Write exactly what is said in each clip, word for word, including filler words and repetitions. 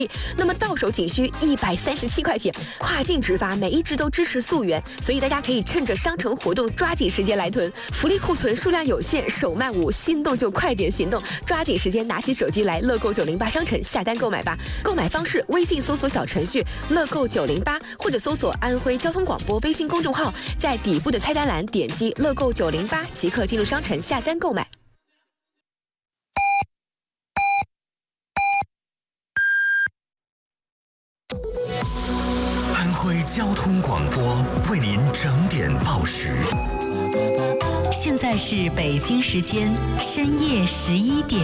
那么到手仅需一百三十七块钱，跨境直发，每一只都支持溯源，所以大家可以趁着商城活动抓紧时间来囤，福利库存数量有限，手慢无，心动就快点行动，抓紧时间拿起手机来乐购九零八商城下单购买吧。购买方式：微信搜索小程序乐购九零八，或者搜索安徽交通广播微信公众号，在底部的菜单栏点击乐购九零八即可进入商城下单购买。 安徽交通广播为您整点报时。 现在是北京时间深夜十一点。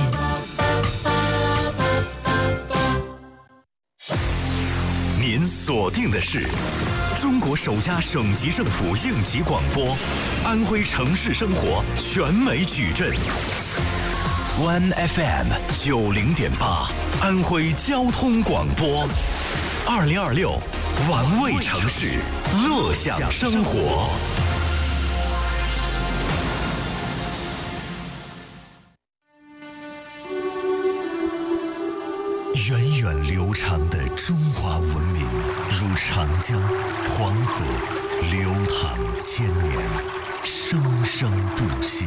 您锁定的是中国首家省级政府应急广播，安徽城市生活全美矩阵。One F M 九零点八，安徽交通广播。二零二六，玩味城市，乐享生活。源远流长的中华文明，如长江、黄河，流淌千年，生生不息。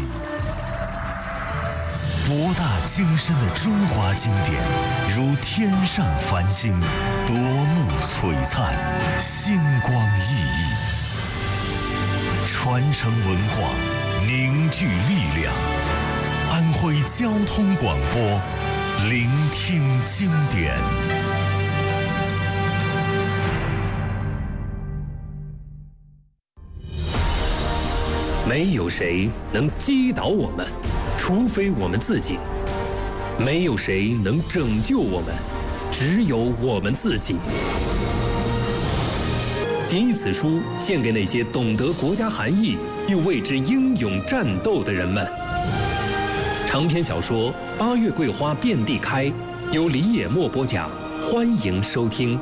博大精深的中华经典，如天上繁星，夺目璀璨，星光熠熠。传承文化，凝聚力量。安徽交通广播，聆听经典。 没有谁能击倒我们，除非我们自己；没有谁能拯救我们，只有我们自己。谨以此书献给那些懂得国家含义又为之英勇战斗的人们。长篇小说《八月桂花遍地开》，由李野墨播讲，欢迎收听。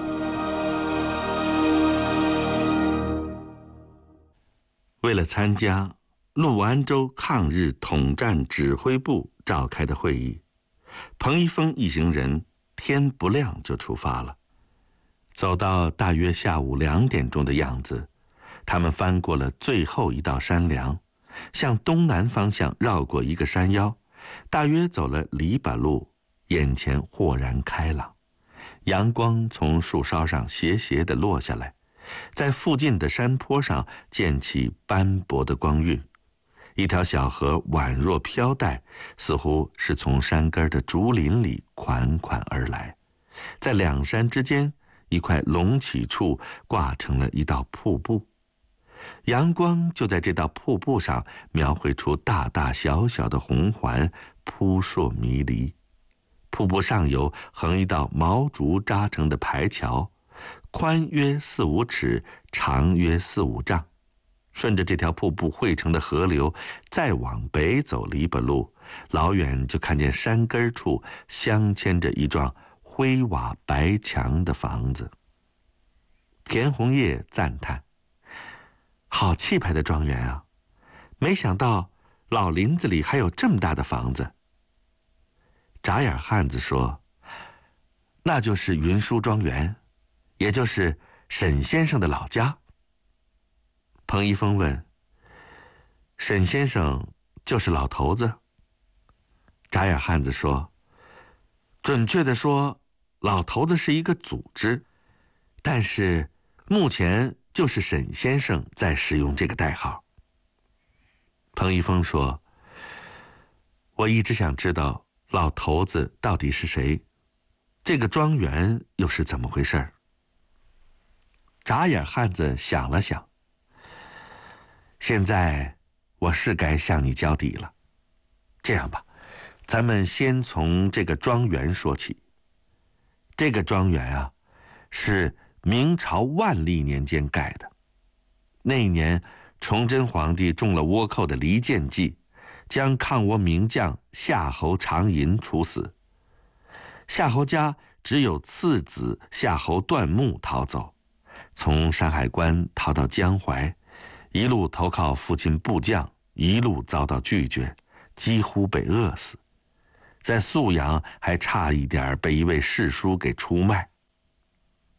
为了参加六安州抗日统战指挥部召开的会议，彭一峰一行人天不亮就出发了。走到大约下午两点钟的样子，他们翻过了最后一道山梁，向东南方向绕过一个山腰，大约走了里把路，眼前豁然开朗，阳光从树梢上斜斜地落下来，在附近的山坡上溅起斑驳的光晕。一条小河宛若飘带，似乎是从山根的竹林里款款而来，在两山之间一块隆起处挂成了一道瀑布，阳光就在这道瀑布上描绘出大大小小的红环，扑朔迷离。瀑布上游横一道毛竹扎成的排桥，宽约四五尺，长约四五丈。顺着这条瀑布汇成的河流，再往北走篱笆路，老远就看见山根处镶嵌着一幢灰瓦白墙的房子。田红叶赞叹：“好气派的庄园啊！没想到老林子里还有这么大的房子。”眨眼汉子说：“那就是云舒庄园，也就是沈先生的老家。”彭一峰问：“沈先生就是老头子？”眨眼汉子说：“准确地说，老头子是一个组织，但是目前就是沈先生在使用这个代号。”彭一峰说：“我一直想知道老头子到底是谁，这个庄园又是怎么回事？”眨眼汉子想了想：“现在我是该向你交底了。这样吧，咱们先从这个庄园说起。这个庄园啊，是明朝万历年间盖的。那一年，崇祯皇帝中了倭寇的离间计，将抗倭名将夏侯长寅处死。夏侯家只有次子夏侯段木逃走，从山海关逃到江淮，一路投靠父亲部将，一路遭到拒绝，几乎被饿死。在宿阳还差一点被一位士叔给出卖。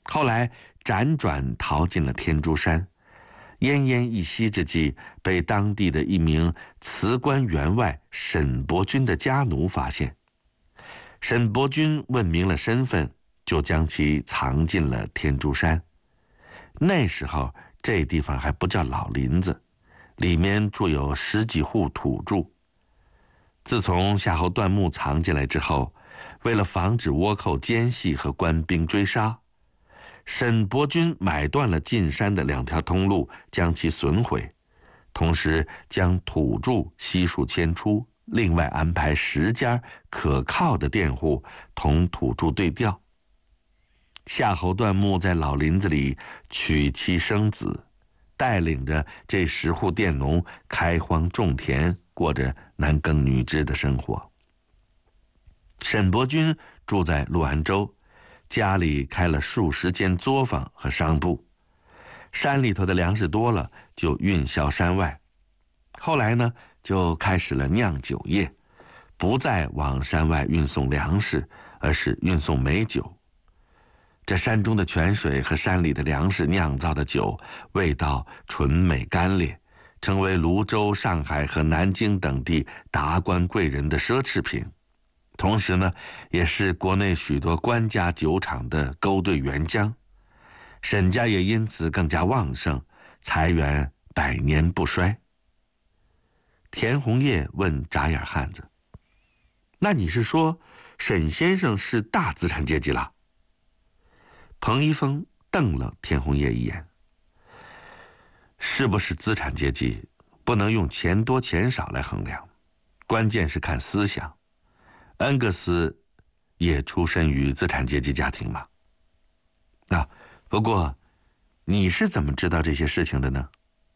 后来辗转逃进了天竺山，奄奄一息之际，被当地的一名辞官员外沈伯钧的家奴发现。沈伯钧问明了身份，就将其藏进了天竺山。那时候这地方还不叫老林子，里面住有十几户土著。自从夏侯�段木藏进来之后，为了防止倭寇奸细和官兵追杀，沈伯钧买断了进山的两条通路，将其损毁，同时将土著悉数迁出，另外安排十家可靠的佃户同土著对调。夏侯�段木在老林子里娶妻生子，带领着这十户佃农开荒种田，过着男耕女织的生活。沈伯钧住在陆安州，家里开了数十间作坊和商铺，山里头的粮食多了，就运销山外。后来呢，就开始了酿酒业，不再往山外运送粮食，而是运送美酒。这山中的泉水和山里的粮食酿造的酒，味道纯美甘冽，成为泸州、上海和南京等地达官贵人的奢侈品。同时呢，也是国内许多官家酒厂的勾兑原浆，沈家也因此更加旺盛，财源百年不衰。田红叶问眨眼汉子：“那你是说沈先生是大资产阶级了？”彭一峰瞪了田红叶一眼：“是不是资产阶级，不能用钱多钱少来衡量，关键是看思想。恩格斯也出身于资产阶级家庭嘛。那、啊、不过你是怎么知道这些事情的呢？”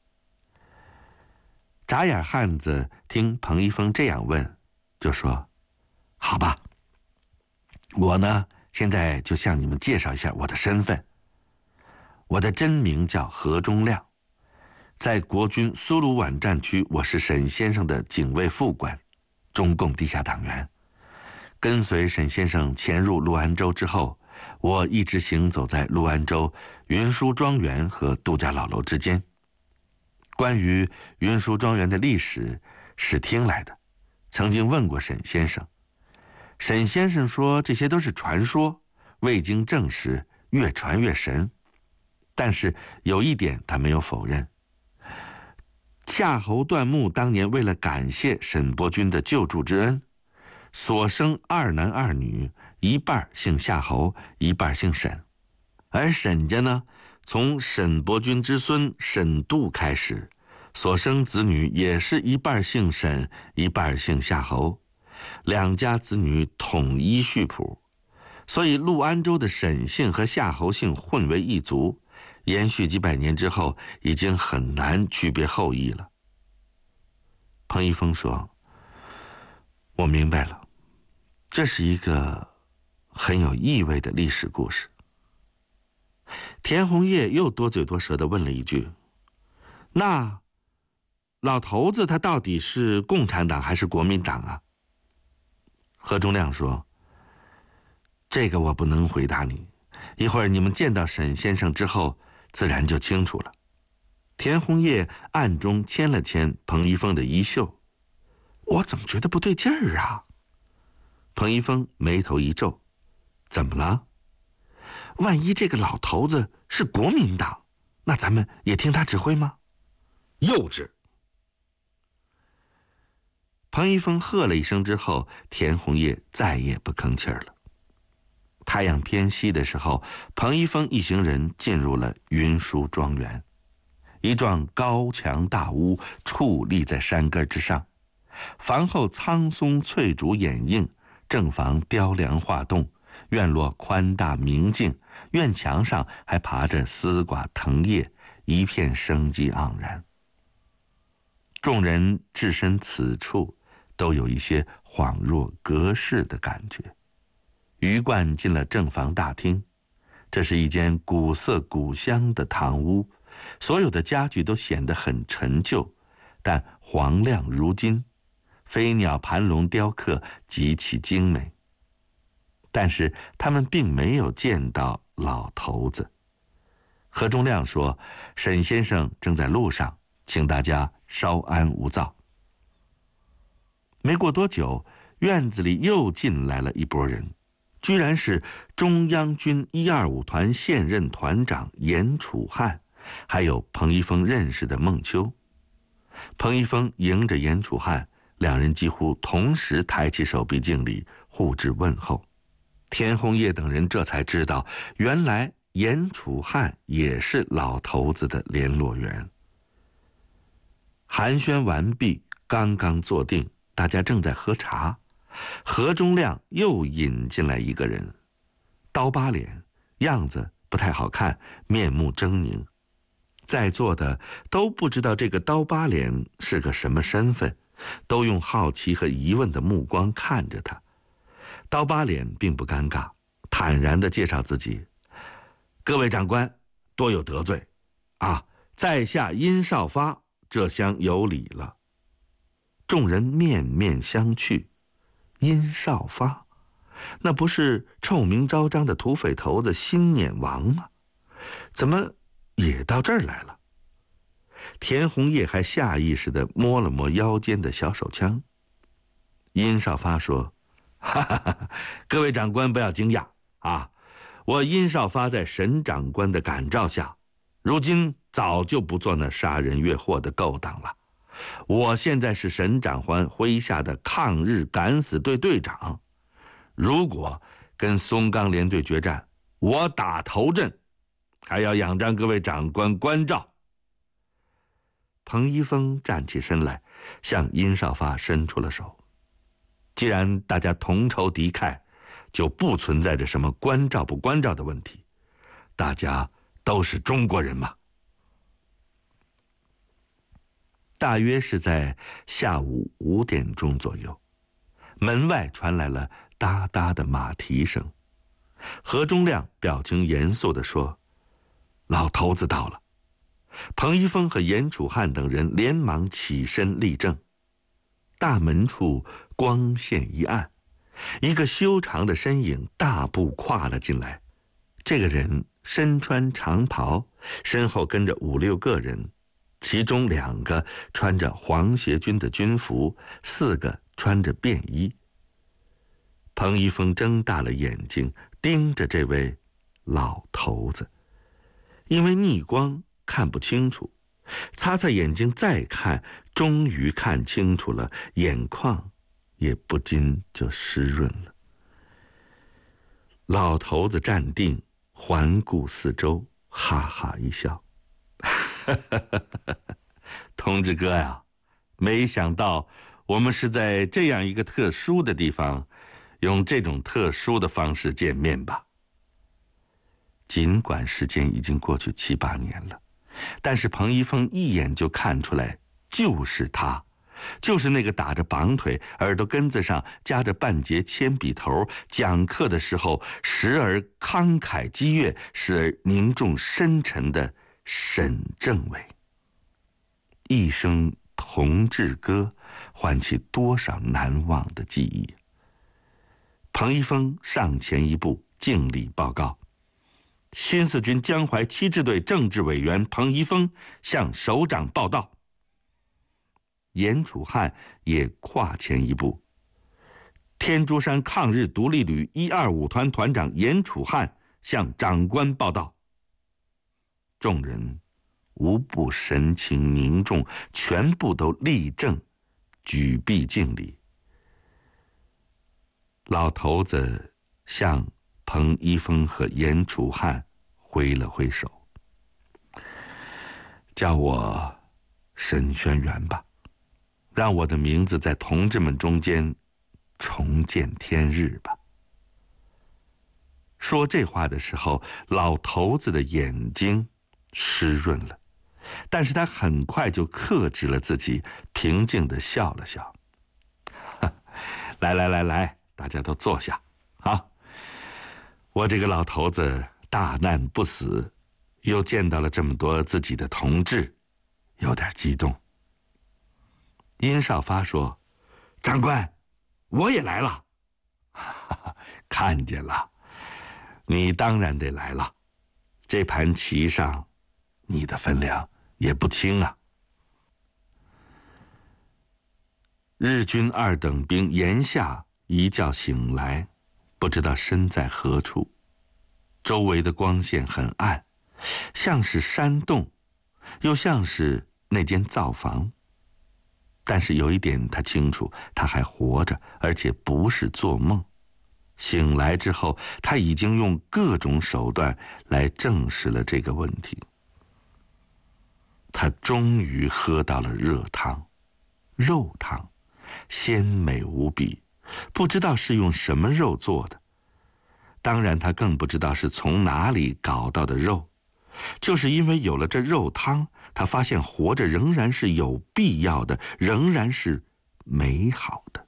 眨眼汉子听彭一峰这样问，就说：“好吧，我呢现在就向你们介绍一下我的身份。我的真名叫何忠亮，在国军苏鲁皖战区，我是沈先生的警卫副官，中共地下党员。跟随沈先生潜入陆安州之后，我一直行走在陆安州云舒庄园和杜家老楼之间。关于云舒庄园的历史是听来的，曾经问过沈先生。沈先生说这些都是传说，未经证实，越传越神。但是有一点他没有否认，夏侯�段木当年为了感谢沈伯钧的救助之恩，所生二男二女，一半姓夏侯，一半姓沈。而沈家呢，从沈伯钧之孙沈度开始，所生子女也是一半姓沈，一半姓夏侯，两家子女统一序谱。所以陆安州的沈姓和夏侯姓混为一族，延续几百年之后，已经很难区别后裔了。彭一峰说：“我明白了，这是一个很有意味的历史故事。”田红叶又多嘴多舌地问了一句：“那老头子他到底是共产党还是国民党啊？”何忠亮说：“这个我不能回答你，一会儿你们见到沈先生之后，自然就清楚了。”田红叶暗中牵了牵彭一峰的衣袖：“我怎么觉得不对劲儿啊？”彭一峰眉头一皱：“怎么了？万一这个老头子是国民党，那咱们也听他指挥吗？”“幼稚！”彭一峰喝了一声之后，田红叶再也不吭气儿了。太阳偏西的时候，彭一峰一行人进入了云舒庄园。一幢高墙大屋矗立在山根之上，房后苍松翠竹掩映，正房雕梁画栋，院落宽大明净，院墙上还爬着丝瓜藤叶，一片生机盎然。众人置身此处，都有一些恍若隔世的感觉。鱼贯进了正房大厅，这是一间古色古香的堂屋，所有的家具都显得很陈旧，但黄亮如金，飞鸟盘龙雕刻极其精美。但是他们并没有见到老头子。何忠亮说：“沈先生正在路上，请大家稍安勿躁。”没过多久，院子里又进来了一拨人，居然是中央军一二五团现任团长严楚汉，还有彭一峰认识的孟秋。彭一峰迎着严楚汉，两人几乎同时抬起手臂敬礼，互致问候。田红叶等人这才知道，原来严楚汉也是老头子的联络员。寒暄完毕，刚刚坐定，大家正在喝茶，何忠亮又引进来一个人，刀疤脸，样子不太好看，面目狰狞。在座的都不知道这个刀疤脸是个什么身份，都用好奇和疑问的目光看着他。刀疤脸并不尴尬，坦然地介绍自己：“各位长官，多有得罪啊！在下殷少发，这厢有礼了。”众人面面相觑。殷少发，那不是臭名昭彰的土匪头子辛撵王吗？怎么也到这儿来了？田红叶还下意识地摸了摸腰间的小手枪。殷少发说：“哈哈哈，各位长官不要惊讶啊！我殷少发在沈长官的感召下，如今早就不做那杀人越货的勾当了。我现在是沈长官麾下的抗日敢死队队长，如果跟松冈联队决战，我打头阵，还要仰仗各位长官关照。”彭一峰站起身来，向殷少发伸出了手。既然大家同仇敌忾，就不存在着什么关照不关照的问题，大家都是中国人嘛。大约是在下午五点钟左右，门外传来了哒哒的马蹄声。何忠亮表情严肃地说：“老头子到了。”彭一峰和严楚汉等人连忙起身立正。大门处光线一暗，一个修长的身影大步跨了进来。这个人身穿长袍，身后跟着五六个人，其中两个穿着皇协军的军服，四个穿着便衣。彭一峰睁大了眼睛盯着这位老头子，因为逆光看不清楚，擦擦眼睛再看，终于看清楚了，眼眶也不禁就湿润了。老头子站定，环顾四周，哈哈一笑：“同志哥呀，没想到我们是在这样一个特殊的地方，用这种特殊的方式见面吧。”尽管时间已经过去七八年了，但是彭一峰一眼就看出来，就是他，就是那个打着绑腿，耳朵根子上夹着半截铅笔头，讲课的时候时而慷慨激越，时而凝重深沉的沈政委。一声同志歌，唤起多少难忘的记忆。彭一峰上前一步，敬礼报告：“新四军江淮七支队政治委员彭一峰向首长报道。”严楚汉也跨前一步：“天竺山抗日独立旅一二五团团长严楚汉向长官报道。”众人无不神情凝重，全部都立正，举臂敬礼。老头子向彭一峰和严楚汉挥了挥手：“叫我沈轩辕吧，让我的名字在同志们中间重见天日吧。”说这话的时候，老头子的眼睛湿润了，但是他很快就克制了自己，平静地笑了笑：“来来来来，大家都坐下啊！我这个老头子大难不死，又见到了这么多自己的同志，有点激动。”殷少发说：“长官，我也来了。”看见了， 你当然得来了，这盘棋上，你的分量也不轻啊。日军二等兵严夏一觉醒来，不知道身在何处，周围的光线很暗，像是山洞，又像是那间灶房。但是有一点他清楚，他还活着，而且不是做梦。醒来之后，他已经用各种手段来证实了这个问题。他终于喝到了热汤，肉汤，鲜美无比，不知道是用什么肉做的。当然他更不知道是从哪里搞到的肉，就是因为有了这肉汤，他发现活着仍然是有必要的，仍然是美好的。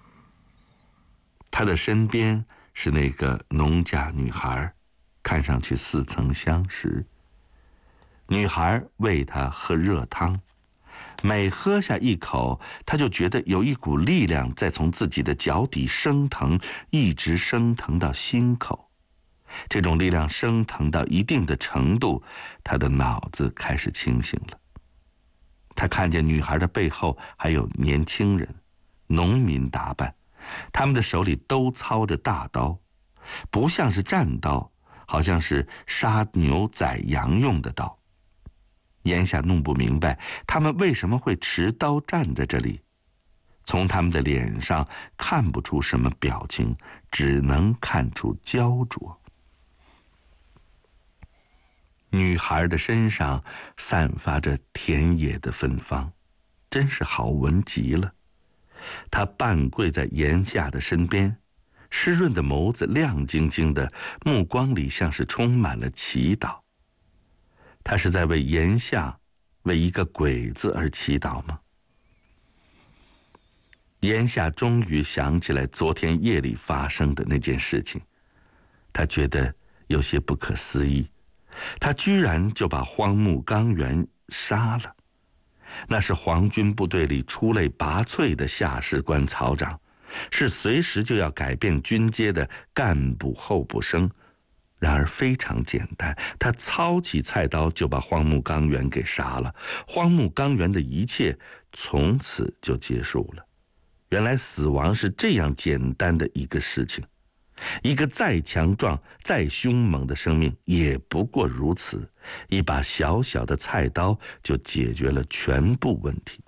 他的身边是那个农家女孩，看上去似曾相识。女孩喂他喝热汤，每喝下一口，他就觉得有一股力量在从自己的脚底升腾，一直升腾到心口。这种力量升腾到一定的程度，他的脑子开始清醒了。他看见女孩的背后还有年轻人，农民打扮，他们的手里都操着大刀，不像是战刀，好像是杀牛宰羊用的刀。眼下弄不明白他们为什么会持刀站在这里，从他们的脸上看不出什么表情，只能看出焦灼。女孩的身上散发着田野的芬芳，真是好闻极了。她半跪在严夏的身边，湿润的眸子亮晶晶的，目光里像是充满了祈祷。她是在为严夏，为一个鬼子而祈祷吗？严夏终于想起来昨天夜里发生的那件事情，他觉得有些不可思议。他居然就把荒木纲原杀了，那是皇军部队里出类拔萃的下士官曹长，是随时就要改变军阶的干部候补生。然而非常简单，他操起菜刀就把荒木纲原给杀了。荒木纲原的一切从此就结束了。原来死亡是这样简单的一个事情。一个再强壮再凶猛的生命也不过如此，一把小小的菜刀就解决了全部问题。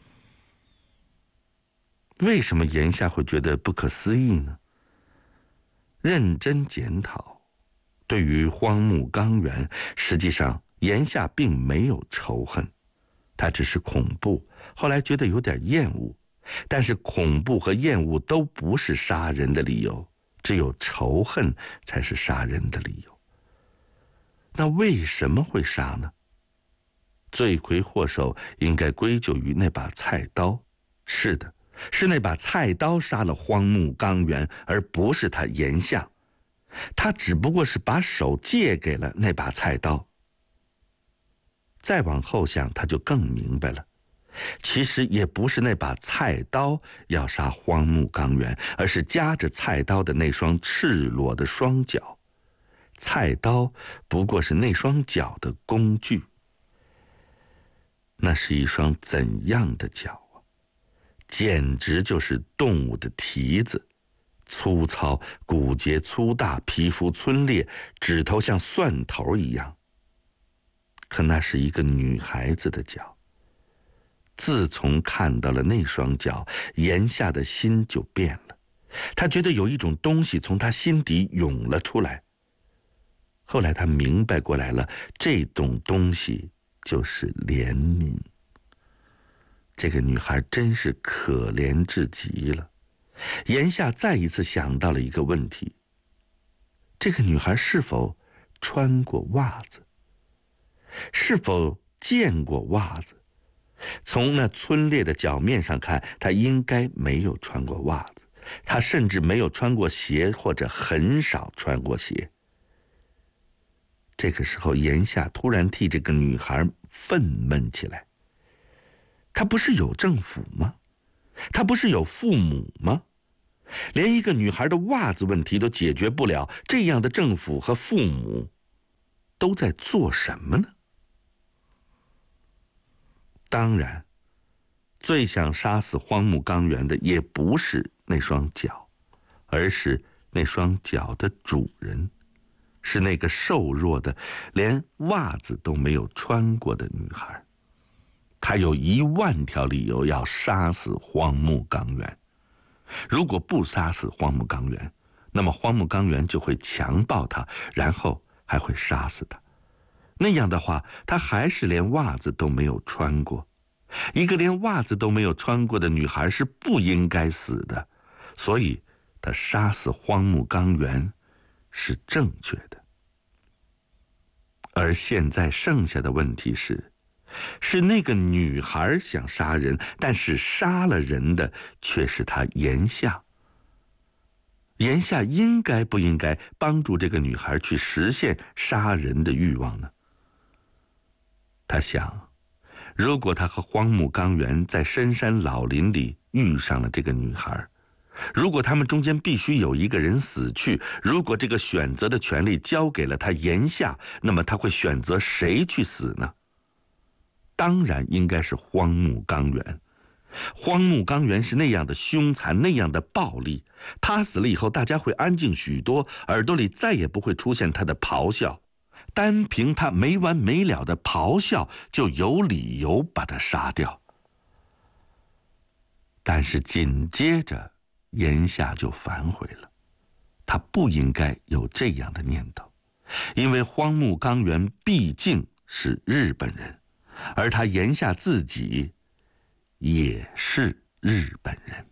为什么严夏会觉得不可思议呢？认真检讨，对于荒木纲原，实际上严夏并没有仇恨，他只是恐怖，后来觉得有点厌恶。但是恐怖和厌恶都不是杀人的理由，只有仇恨才是杀人的理由。那为什么会杀呢？罪魁祸首应该归咎于那把菜刀。是的，是那把菜刀杀了荒木纲原，而不是他严夏。他只不过是把手借给了那把菜刀。再往后想，他就更明白了。其实也不是那把菜刀要杀荒木纲原，而是夹着菜刀的那双赤裸的双脚。菜刀不过是那双脚的工具。那是一双怎样的脚啊？简直就是动物的蹄子，粗糙，骨节粗大，皮肤皴裂，指头像蒜头一样。可那是一个女孩子的脚。自从看到了那双脚，严夏的心就变了。他觉得有一种东西从他心底涌了出来。后来他明白过来了，这种东西就是怜悯。这个女孩真是可怜至极了。严夏再一次想到了一个问题：这个女孩是否穿过袜子？是否见过袜子？从那皴裂的脚面上看，她应该没有穿过袜子，她甚至没有穿过鞋，或者很少穿过鞋。这个时候，严夏突然替这个女孩愤懑起来。她不是有政府吗？她不是有父母吗？ 连一个女孩的袜子问题都解决不了，这样的政府和父母都在做什么呢？当然，最想杀死荒木纲原的也不是那双脚，而是那双脚的主人，是那个瘦弱的连袜子都没有穿过的女孩。她有一万条理由要杀死荒木纲原。如果不杀死荒木纲原，那么荒木纲原就会强暴她，然后还会杀死她。那样的话，她还是连袜子都没有穿过。一个连袜子都没有穿过的女孩是不应该死的，所以她杀死荒木纲原是正确的。而现在剩下的问题是，是那个女孩想杀人，但是杀了人的却是她岩下。岩下应该不应该帮助这个女孩去实现杀人的欲望呢？他想，如果他和荒木纲原在深山老林里遇上了这个女孩，如果他们中间必须有一个人死去，如果这个选择的权利交给了他岩下，那么他会选择谁去死呢？当然应该是荒木纲原。荒木纲原是那样的凶残，那样的暴力，他死了以后大家会安静许多，耳朵里再也不会出现他的咆哮。单凭他没完没了的咆哮，就有理由把他杀掉。但是紧接着岩下就反悔了，他不应该有这样的念头，因为荒木纲原毕竟是日本人，而他岩下自己也是日本人。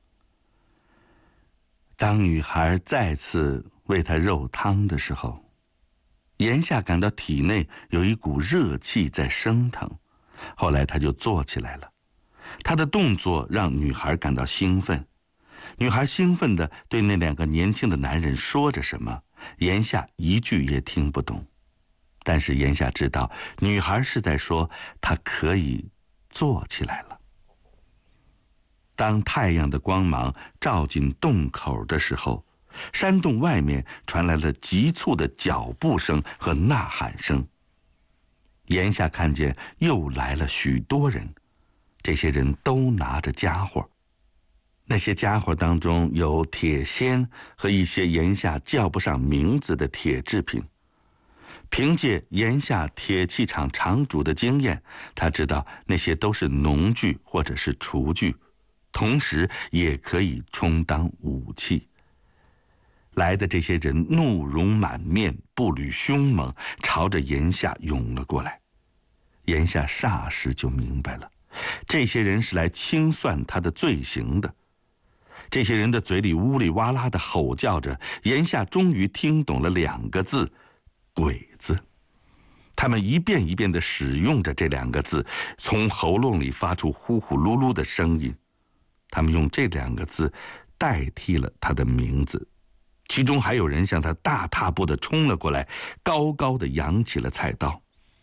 当女孩再次喂他肉汤的时候，岩下感到体内有一股热气在升腾，后来他就坐起来了。他的动作让女孩感到兴奋，女孩兴奋地对那两个年轻的男人说着什么，岩下一句也听不懂。但是岩下知道，女孩是在说她可以坐起来了。当太阳的光芒照进洞口的时候，山洞外面传来了急促的脚步声和呐喊声。岩下看见又来了许多人，这些人都拿着家伙，那些家伙当中有铁锨和一些岩下叫不上名字的铁制品。凭借岩下铁器厂厂主的经验，他知道那些都是农具或者是厨具，同时也可以充当武器。来的这些人怒容满面，步履凶猛，朝着岩下涌了过来。岩下霎时就明白了，这些人是来清算他的罪行的。这些人的嘴里呜里哇啦地吼叫着，岩下终于听懂了两个字：鬼子。他们一遍一遍地使用着这两个字，从喉咙里发出呼呼噜噜的声音。他们用这两个字代替了他的名字。其中还有人向他大踏步地冲了过来，高高地扬起了菜刀。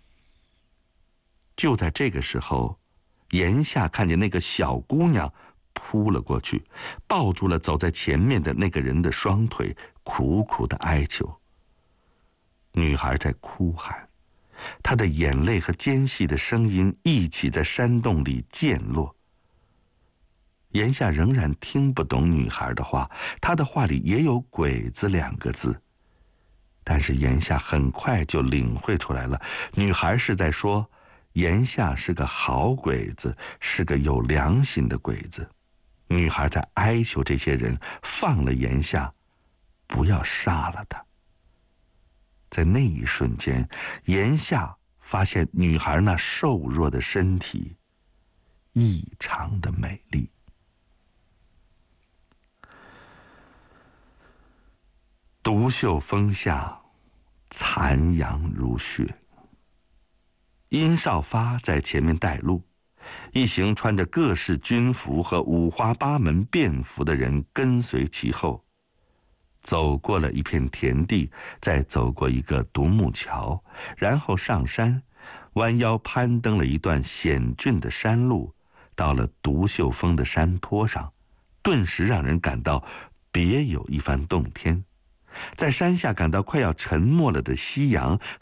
就在这个时候，岩下看见那个小姑娘扑了过去，抱住了走在前面的那个人的双腿，苦苦地哀求。女孩在哭喊，她的眼泪和尖细的声音一起在山洞里溅落。岩下仍然听不懂女孩的话，她的话里也有鬼子两个字，但是岩下很快就领会出来了，女孩是在说岩下是个好鬼子，是个有良心的鬼子。女孩在哀求这些人放了岩下，不要杀了他。在那一瞬间，岩下发现女孩那瘦弱的身体异常的美丽。独秀峰下，残阳如血。殷少发在前面带路，一行穿着各式军服和五花八门便服的人跟随其后，走过了一片田地，再走过一个独木桥，然后上山，弯腰攀登了一段险峻的山路，到了独秀峰的山坡上， 顿时让人感到别有一番洞天。在山下感到快要沉没了的夕阳，